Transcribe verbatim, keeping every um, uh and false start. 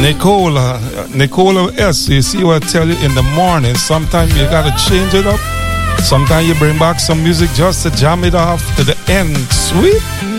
Nicola, Nicola S, you see what I tell you in the morning, sometimes you gotta change it up. Sometimes you bring back some music just to jam it off to the end. Sweet.